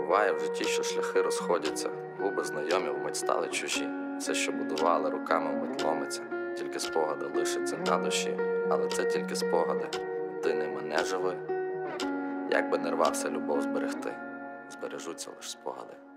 Буває в житті, що шляхи розходяться, губи знайомі вмить стали чужі. Все, що будували руками, вмить ломиться. Тільки спогади лишаться на душі, але це тільки спогади. Ти ними не живи. Як би не рвався любов зберегти, збережуться лиш спогади.